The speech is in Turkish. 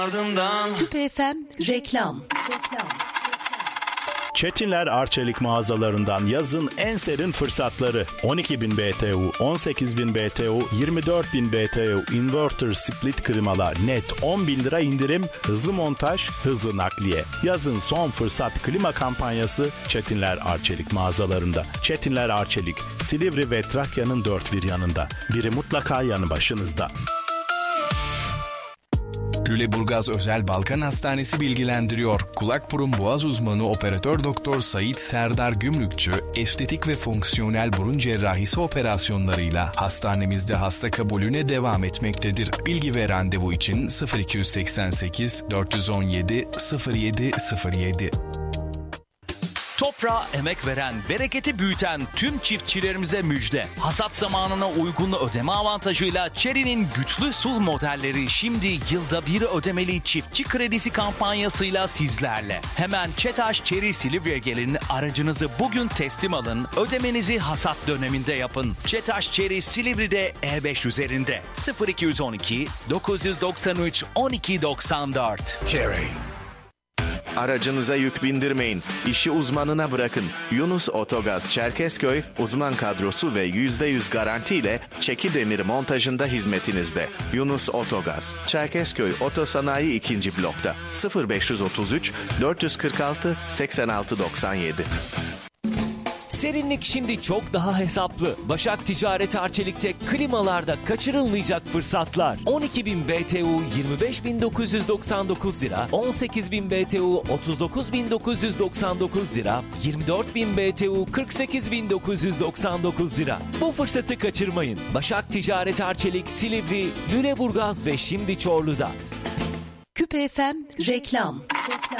Küpe FM reklam. Çetinler Arçelik mağazalarından yazın en serin fırsatları. 12.000 BTU, 18.000 BTU, 24.000 BTU inverter split klimalar net 10.000 lira indirim, hızlı montaj, hızlı nakliye. Yazın son fırsat klima kampanyası Çetinler Arçelik mağazalarında. Çetinler Arçelik, Silivri ve Trakya'nın dört bir yanında. Biri mutlaka yanı başınızda. Lüleburgaz Özel Balkan Hastanesi bilgilendiriyor. Kulak burun boğaz uzmanı operatör doktor Sait Serdar Gümrükçü, estetik ve fonksiyonel burun cerrahisi operasyonlarıyla hastanemizde hasta kabulüne devam etmektedir. Bilgi ve randevu için 0288 417 0707. Toprağa emek veren, bereketi büyüten tüm çiftçilerimize müjde. Hasat zamanına uygun ödeme avantajıyla Chery'nin güçlü SUV modelleri şimdi yılda bir ödemeli çiftçi kredisi kampanyasıyla sizlerle. Hemen ÇETAŞ Chery Silivri'ye gelin, aracınızı bugün teslim alın, ödemenizi hasat döneminde yapın. ÇETAŞ Chery Silivri'de E5 üzerinde 0212 993 1294. Chery. Aracınıza yük bindirmeyin. İşi uzmanına bırakın. Yunus Otogaz Çerkezköy uzman kadrosu ve %100 garantiyle çeki demir montajında hizmetinizde. Yunus Otogaz Çerkezköy Otosanayi 2. blokta 0533 446 8697. Serinlik şimdi çok daha hesaplı. Başak Ticaret Arçelik'te klimalarda kaçırılmayacak fırsatlar. 12.000 BTU 25.999 lira, 18.000 BTU 39.999 lira, 24.000 BTU 48.999 lira. Bu fırsatı kaçırmayın. Başak Ticaret Arçelik Silivri, Lüleburgaz ve şimdi Çorlu'da. Küpe FM reklam.